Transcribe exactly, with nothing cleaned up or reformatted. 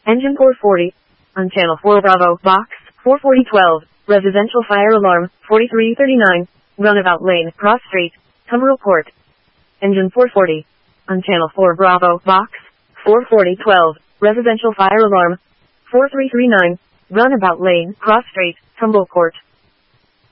Engine four forty. On channel four Bravo, box, four forty twelve, residential fire alarm, forty-three thirty-nine, runabout lane, cross street, Tumbrel Court. Engine four forty. On channel four Bravo, box, four forty twelve, residential fire alarm, four three three nine, runabout lane, cross street, Tumbrel Court.